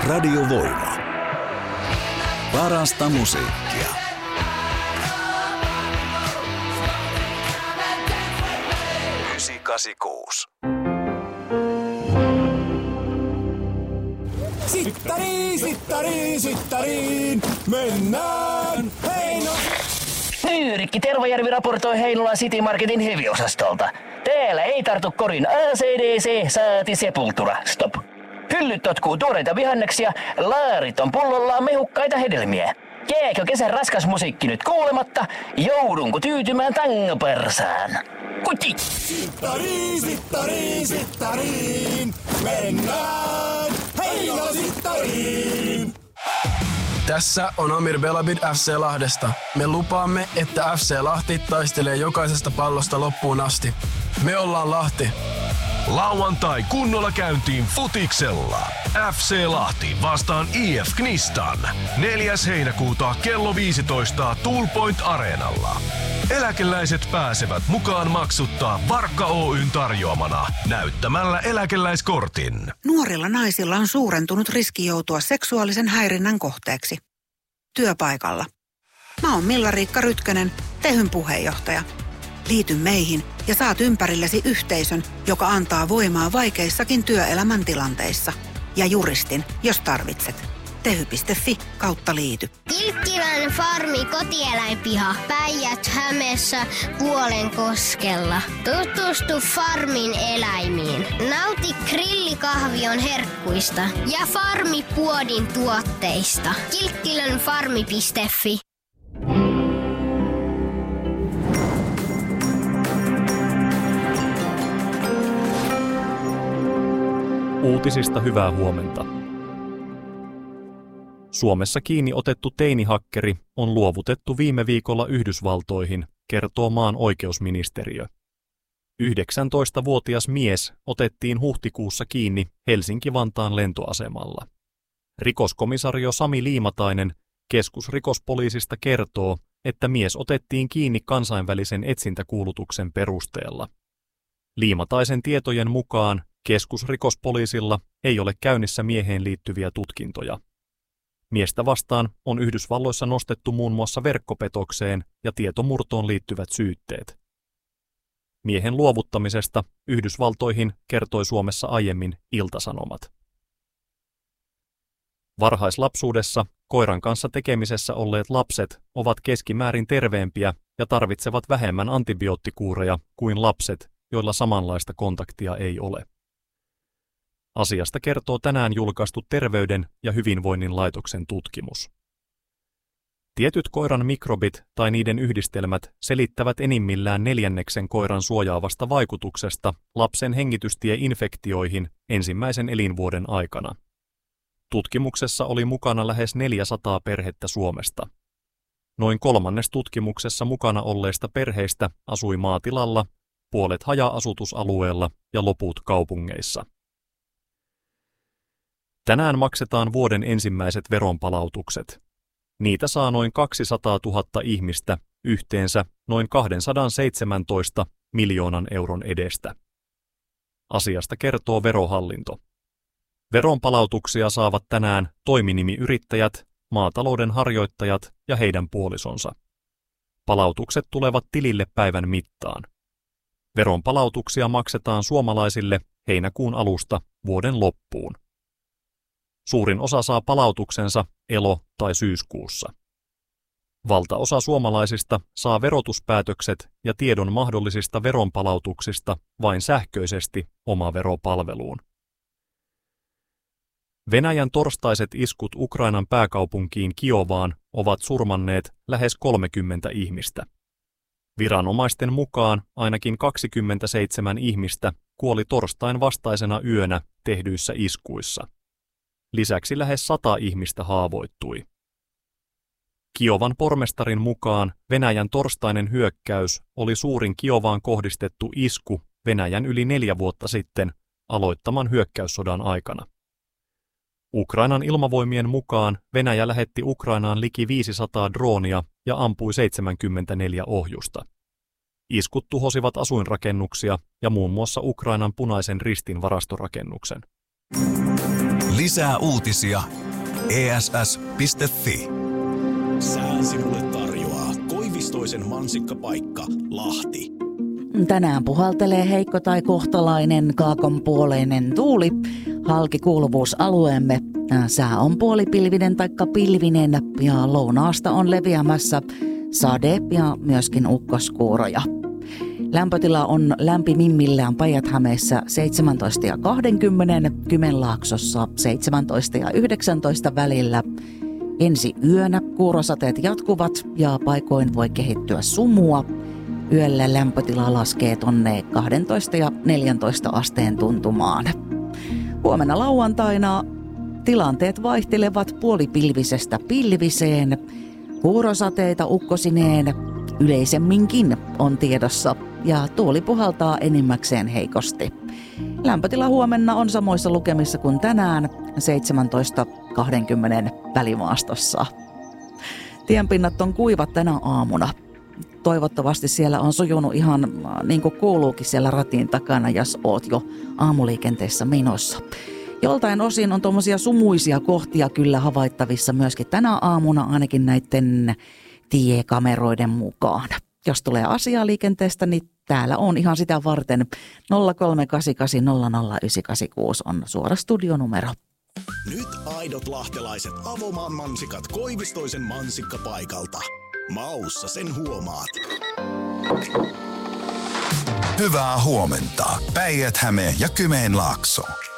Radio Voima. Parasta musiikkia. Sittariin, mennään Heino! Nyyrikki Tervajärvi raportoi Heinolan City Marketin heviosastolta. Täällä ei tartu korin ACDC saati Sepultura. Stop. Hyllyt totkuu tuoreita vihanneksia, laarit on pullollaan mehukkaita hedelmiä. Jääkö kesän raskas musiikki nyt kuulematta? Joudunko tyytymään tangopersaan? Kuti! Sittariin, mennään Heino Sittariin! Tässä on Amir Belabid FC Lahdesta. Me lupaamme, että FC Lahti taistelee jokaisesta pallosta loppuun asti. Me ollaan Lahti. Lauantai kunnolla käyntiin futiksella. FC Lahti vastaan IF Knistan. 4. heinäkuuta kello 15 Tool Point Areenalla. Eläkeläiset pääsevät mukaan maksuttaa Varkka Oyn tarjoamana näyttämällä eläkeläiskortin. Nuorilla naisilla on suurentunut riski joutua seksuaalisen häirinnän kohteeksi. Työpaikalla. Mä oon Milla-Riikka Rytkönen, Tehyn puheenjohtaja. Liity meihin ja saat ympärillesi yhteisön, joka antaa voimaa vaikeissakin työelämän tilanteissa. Ja juristin, jos tarvitset. Tehy.fi/liity. Kilkkilän farmi kotieläinpiha Päijät-Hämeessä Kuolenkoskella. Tutustu farmin eläimiin. Nauti grillikahvion herkkuista ja farmipuodin tuotteista. Kilkkilänfarmi.fi. Uutisista hyvää huomenta. Suomessa kiinni otettu teinihakkeri on luovutettu viime viikolla Yhdysvaltoihin, kertoo maan oikeusministeriö. 19-vuotias mies otettiin huhtikuussa kiinni Helsinki-Vantaan lentoasemalla. Rikoskomisario Sami Liimatainen keskusrikospoliisista kertoo, että mies otettiin kiinni kansainvälisen etsintäkuulutuksen perusteella. Liimataisen tietojen mukaan keskusrikospoliisilla ei ole käynnissä mieheen liittyviä tutkintoja. Miestä vastaan on Yhdysvalloissa nostettu muun muassa verkkopetokseen ja tietomurtoon liittyvät syytteet. Miehen luovuttamisesta Yhdysvaltoihin kertoi Suomessa aiemmin Ilta-Sanomat. Varhaislapsuudessa koiran kanssa tekemisessä olleet lapset ovat keskimäärin terveempiä ja tarvitsevat vähemmän antibioottikuureja kuin lapset, joilla samanlaista kontaktia ei ole. Asiasta kertoo tänään julkaistu Terveyden ja hyvinvoinnin laitoksen tutkimus. Tietyt koiran mikrobit tai niiden yhdistelmät selittävät enimmillään 1/4 koiran suojaavasta vaikutuksesta lapsen hengitystieinfektioihin ensimmäisen elinvuoden aikana. Tutkimuksessa oli mukana lähes 400 perhettä Suomesta. Noin 1/3 tutkimuksessa mukana olleista perheistä asui maatilalla, puolet haja-asutusalueella ja loput kaupungeissa. Tänään maksetaan vuoden ensimmäiset veronpalautukset. Niitä saa noin 200 000 ihmistä yhteensä noin 217 miljoonan euron edestä. Asiasta kertoo Verohallinto. Veronpalautuksia saavat tänään toiminimiyrittäjät, maatalouden harjoittajat ja heidän puolisonsa. Palautukset tulevat tilille päivän mittaan. Veronpalautuksia maksetaan suomalaisille heinäkuun alusta vuoden loppuun. Suurin osa saa palautuksensa elo- tai syyskuussa. Valtaosa suomalaisista saa verotuspäätökset ja tiedon mahdollisista veronpalautuksista vain sähköisesti omaveropalveluun. Venäjän torstaiset iskut Ukrainan pääkaupunkiin Kiovaan ovat surmanneet lähes 30 ihmistä. Viranomaisten mukaan ainakin 27 ihmistä kuoli torstain vastaisena yönä tehdyissä iskuissa. Lisäksi lähes 100 ihmistä haavoittui. Kiovan pormestarin mukaan Venäjän torstainen hyökkäys oli suurin Kiovaan kohdistettu isku Venäjän yli 4 vuotta sitten aloittaman hyökkäyssodan aikana. Ukrainan ilmavoimien mukaan Venäjä lähetti Ukrainaan liki 500 droonia ja ampui 74 ohjusta. Iskut tuhosivat asuinrakennuksia ja muun muassa Ukrainan Punaisen Ristin varastorakennuksen. Lisää uutisia ess.fi. Sään sinulle tarjoaa Koivistoisen mansikkapaikka Lahti. Tänään puhaltelee heikko tai kohtalainen kaakonpuoleinen tuuli halki kuuluvuusalueemme. Sää on puolipilvinen taikka pilvinen ja lounaasta on leviämässä sade ja myöskin ukkoskuuroja. Lämpötila on lämpimimmillään Päijät-Hämeessä 17 ja 20, Kymenlaaksossa 17 ja 19 välillä. Ensi yönä kuurosateet jatkuvat ja paikoin voi kehittyä sumua. Yöllä lämpötila laskee tonne 12 ja 14 asteen tuntumaan. Huomenna lauantaina tilanteet vaihtelevat puolipilvisestä pilviseen. Kuurosateita ukkosineen yleisemminkin on tiedossa ja tuuli puhaltaa enimmäkseen heikosti. Lämpötila huomenna on samoissa lukemissa kuin tänään 17-20 välimaastossa. Tienpinnat on kuivat tänä aamuna. Toivottavasti siellä on sujunut ihan niin kuin kuuluukin siellä ratin takana, jos oot jo aamuliikenteessä menossa. Joltain osin on tuommoisia sumuisia kohtia kyllä havaittavissa myöskin tänä aamuna, ainakin näiden tiekameroiden mukaan. Jos tulee asiaa liikenteestä, niin täällä on ihan sitä varten 0388000986 on suora studionumero. Nyt aidot lahtelaiset Avomaan mansikat Koivistoisen mansikkapaikalta. Maussa sen huomaat. Hyvää huomenta. Päijät-Häme ja Kymenlaakso.